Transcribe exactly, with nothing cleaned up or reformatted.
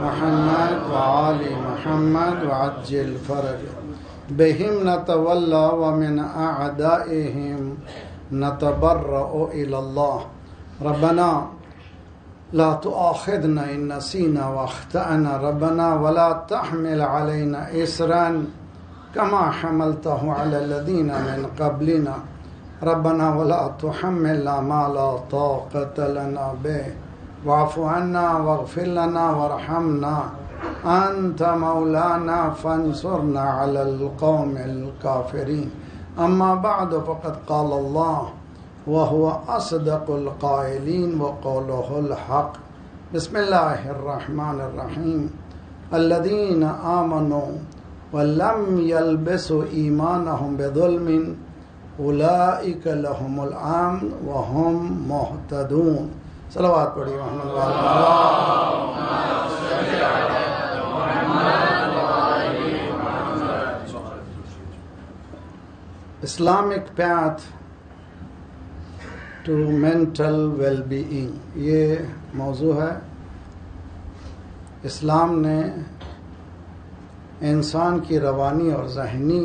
मुहम्मद व आलि मुहम्मद व अज्जिल फरज बिहिम नतवल्ला व मिन अअदाइहिम नतबर्रउ इलल्लाह रब्बना ला तुआखिज़ना इन नसीना व अख्तअना रब्बना वला तहमिल अलैना इसरन कमा हमलतहु अला लज़ीना मिन क़ब्लिना रब्बना वला तुहम्मिलना मा ला ताक़त लना बिहि वाफ़ु अन्ना वग़फ़िर लना वरहमना अंत मौलाना फंसुरना अलल क़ौमिल काफ़िरीन अम्मा बअद फ़क़द क़ाल अल्लाह व हुवा अस्दक़ुल क़ाइलीन व क़ौलुहुल हक़ बिस्मिल्लाहिर रहमानिर रहीम अल्लज़ीना आमनू व लम यल्बिसू ईमानहुम बिज़ुल्मिन उलाइका लहुमुल अम्न व हुम मुहतदून। सलावत पढ़िए मोहम्मद व Islamic path to mental wellbeing, ये मौजू है। इस्लाम ने इंसान की रवानी और ज़हनी